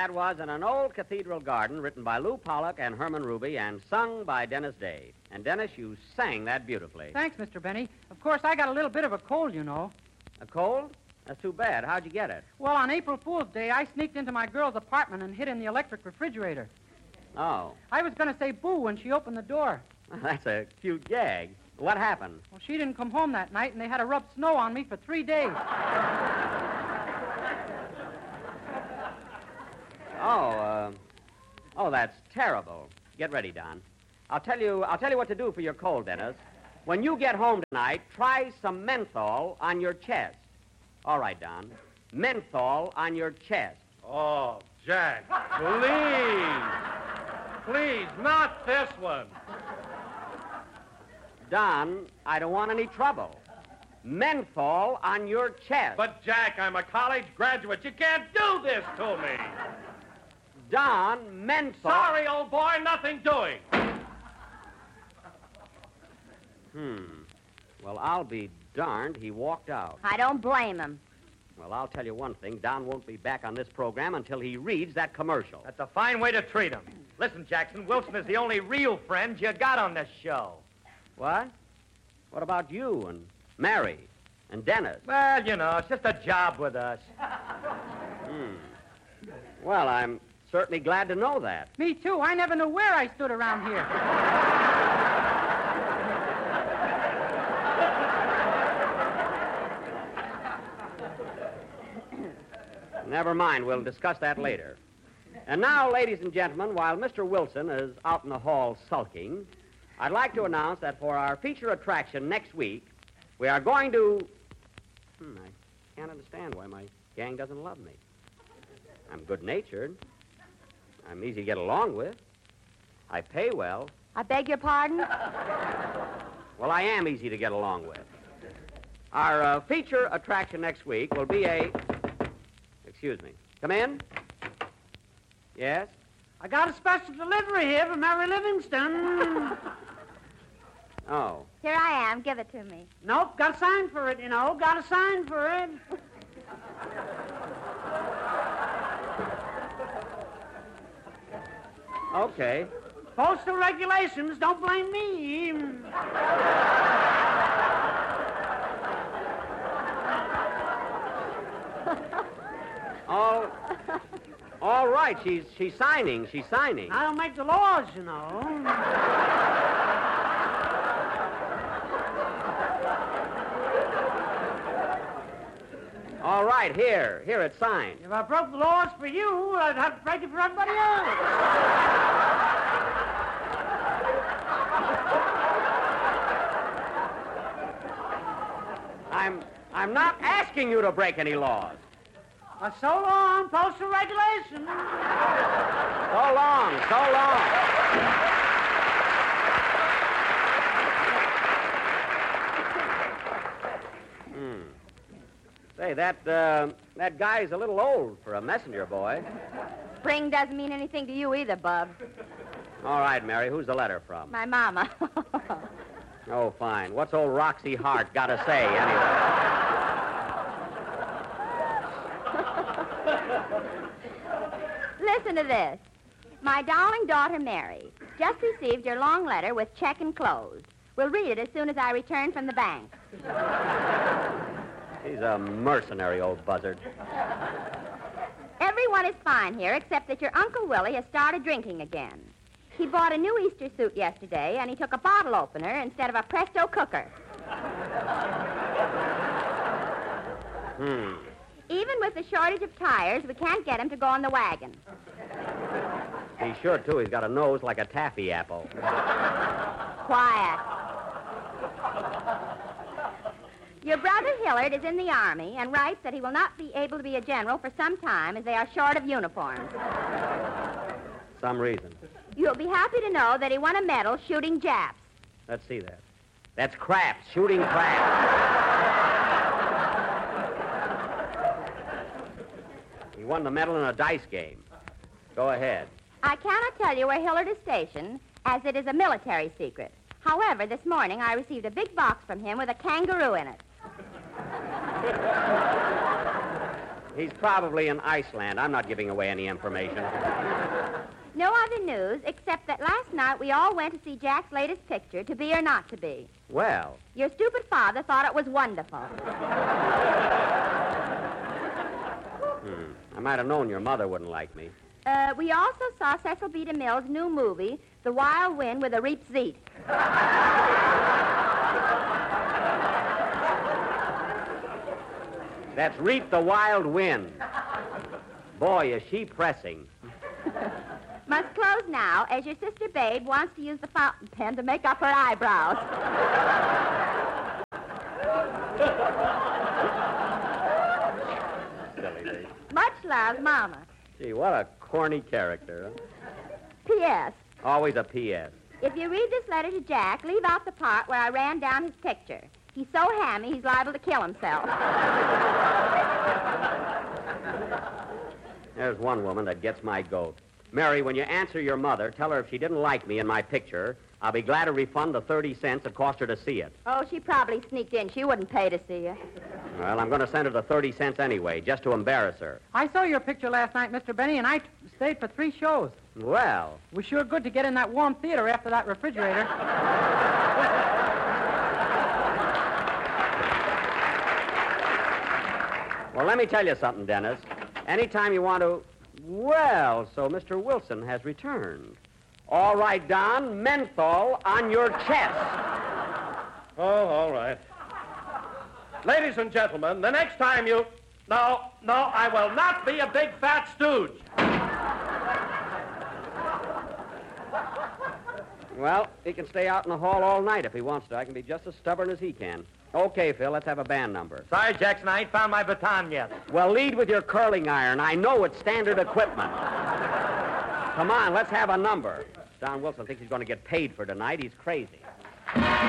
That was In an Old Cathedral Garden, written by Lou Pollock and Herman Ruby and sung by Dennis Day. And, Dennis, you sang that beautifully. Thanks, Mr. Benny. Of course, I got a little bit of a cold, you know. A cold? That's too bad. How'd you get it? Well, on April Fool's Day, I sneaked into my girl's apartment and hid in the electric refrigerator. Oh. I was going to say boo when she opened the door. That's a cute gag. What happened? Well, she didn't come home that night, and they had to rub snow on me for 3 days. Oh, that's terrible. Get ready, Don. I'll tell you what to do for your cold, Dennis. When you get home tonight, try some menthol on your chest. All right, Don. Menthol on your chest. Oh, Jack, please. Please, not this one. Don, I don't want any trouble. Menthol on your chest. But, Jack, I'm a college graduate. You can't do this to me. Don, menthol... Sorry, old boy, nothing doing. Well, I'll be darned. He walked out. I don't blame him. Well, I'll tell you one thing. Don won't be back on this program until he reads that commercial. That's a fine way to treat him. Listen, Jackson, Wilson is the only real friend you got on this show. What? What about you and Mary and Dennis? Well, you know, it's just a job with us. Well, I'm certainly glad to know that. Me, too. I never knew where I stood around here. Never mind. We'll discuss that later. And now, ladies and gentlemen, while Mr. Wilson is out in the hall sulking, I'd like to announce that for our feature attraction next week, we are going to... I can't understand why my gang doesn't love me. I'm good-natured. I'm easy to get along with. I pay well. I beg your pardon? Well, I am easy to get along with. Our feature attraction next week will be a... Excuse me. Come in. Yes? I got a special delivery here from Mary Livingston. Oh. Here I am. Give it to me. Nope, got a sign for it, you know. Got a sign for it. Okay. Postal regulations, don't blame me. All right. She's signing. She's signing. I don't make the laws, you know. All right, here it's signed. If I broke the laws for you, I'd have to break it for everybody else. I'm not asking you to break any laws. So long, postal regulations. So long, so long. Say, that guy's a little old for a messenger boy. Spring doesn't mean anything to you either, Bub. All right, Mary, who's the letter from? My mama. Oh, fine. What's old Roxy Hart got to say, anyway? Listen to this. My darling daughter, Mary, just received your long letter with check enclosed. We'll read it as soon as I return from the bank. He's a mercenary old buzzard. Everyone is fine here except that your Uncle Willie has started drinking again. He bought a new Easter suit yesterday, and he took a bottle opener instead of a Presto cooker. Even with the shortage of tires, we can't get him to go on the wagon. He's sure, too. He's got a nose like a taffy apple. Quiet. Your brother Hillard is in the Army and writes that he will not be able to be a general for some time as they are short of uniforms. Some reason. You'll be happy to know that he won a medal shooting Japs. Let's see that. That's craps, shooting craps. He won the medal in a dice game. Go ahead. I cannot tell you where Hillard is stationed, as it is a military secret. However, this morning I received a big box from him with a kangaroo in it. He's probably in Iceland. I'm not giving away any information. No other news except that last night we all went to see Jack's latest picture, To Be or Not to Be. Well, Your stupid father thought it was wonderful. I might have known your mother wouldn't like me. We also saw Cecil B. DeMille's new movie, The Wild Wind with a Reap Zeet. That's Reap the Wild Wind. Boy, is she pressing. Must close now, as your sister Babe wants to use the fountain pen to make up her eyebrows. Silly lady. Much love, Mama. Gee, what a corny character. Huh? P.S. Always a P.S. If you read this letter to Jack, leave out the part where I ran down his picture. He's so hammy, he's liable to kill himself. There's one woman that gets my goat. Mary, when you answer your mother, tell her if she didn't like me in my picture, I'll be glad to refund the 30 cents it cost her to see it. Oh, she probably sneaked in. She wouldn't pay to see you. Well, I'm going to send her the 30 cents anyway, just to embarrass her. I saw your picture last night, Mr. Benny, and I stayed for 3 shows. Well, It was sure good to get in that warm theater after that refrigerator. well, let me tell you something, Dennis. Anytime you want to... Well, so Mr. Wilson has returned. All right, Don, menthol on your chest. Oh, all right. Ladies and gentlemen, the next time you... No, I will not be a big fat stooge. Well, he can stay out in the hall all night if he wants to. I can be just as stubborn as he can. Okay, Phil, let's have a band number. Sorry, Jackson, I ain't found my baton yet. Well, lead with your curling iron. I know it's standard equipment. Come on, let's have a number. Don Wilson thinks he's going to get paid for tonight. He's crazy.